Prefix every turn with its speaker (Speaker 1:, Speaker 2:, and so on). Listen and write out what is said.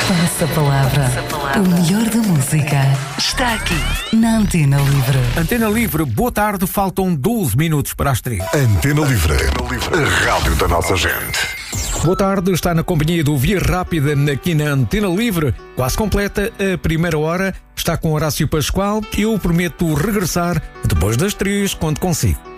Speaker 1: Passa a palavra. O melhor da música está aqui na Antena Livre.
Speaker 2: Antena Livre, boa tarde. Faltam 12 minutos para as 3.
Speaker 3: Antena Livre, a rádio da nossa gente.
Speaker 2: Boa tarde, está na companhia do Via Rápida aqui na Antena Livre. Quase completa a primeira hora. Está com Horácio Pascoal. Eu prometo regressar depois das 3, quando consigo.